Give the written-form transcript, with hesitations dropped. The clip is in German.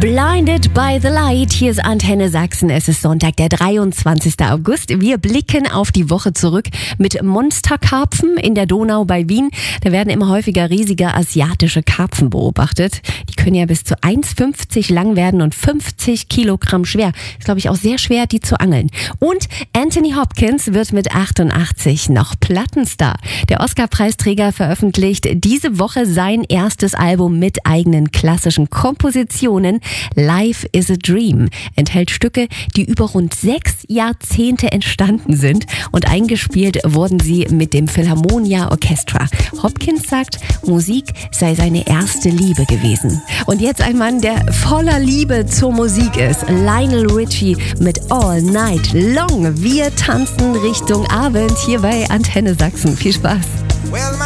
Blinded by the Light, hier ist Antenne Sachsen. Es ist Sonntag, der 23. August. Wir blicken auf die Woche zurück mit Monsterkarpfen in der Donau bei Wien. Da werden immer häufiger riesige asiatische Karpfen beobachtet. Die können ja bis zu 1,50 lang werden und 50 Kilogramm schwer. Ist, glaube ich, auch sehr schwer, die zu angeln. Und Anthony Hopkins wird mit 88 noch Plattenstar. Der Oscar-Preisträger veröffentlicht diese Woche sein erstes Album mit eigenen klassischen Kompositionen. Life is a Dream enthält Stücke, die über rund 6 Jahrzehnte entstanden sind und eingespielt wurden sie mit dem Philharmonia Orchestra. Hopkins sagt, Musik sei seine erste Liebe gewesen. Und jetzt ein Mann, der voller Liebe zur Musik ist. Lionel Richie mit All Night Long. Wir tanzen Richtung Abend hier bei Antenne Sachsen. Viel Spaß.